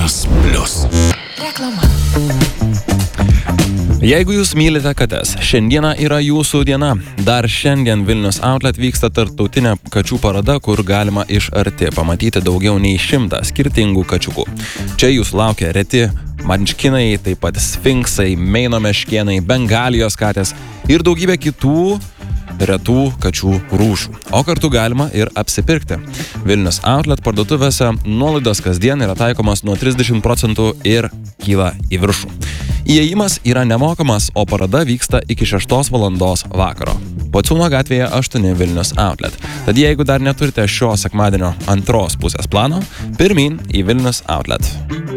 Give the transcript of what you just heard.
Vilnius Plius. Reklama. Jeigu jūs mylite kates, šiandiena yra jūsų diena. Dar šiandien Vilnius Outlet vyksta tarptautinė kačių paroda, kur galima iš arti pamatyti daugiau nei 100 skirtingų kačiukų. Čia jūs laukia reti mančkinai, taip pat sfinksai, meino meškėnai, bengalijos katės ir daugybė kitų retų kačių rūšių. O kartu galima ir apsipirkti. Vilnius Outlet parduotuvėse nuolaidos kasdien yra taikomas nuo 30% ir kyla į viršų. Įėjimas yra nemokamas, o paroda vyksta iki 6 valandos vakaro. Pociūno gatvėje 8 Vilnius Outlet. Tad jeigu dar neturite šio sekmadienio antros pusės plano, pirmyn į Vilnius Outlet.